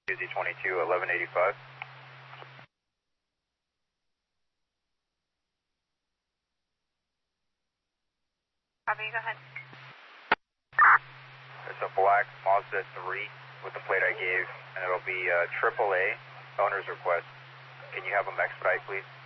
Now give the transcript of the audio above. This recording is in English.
UZ22 1185. Copy, go ahead. It's a black Mazda 3 with the plate I gave, and it'll be AAA owner's request. Can you have them expedite, please?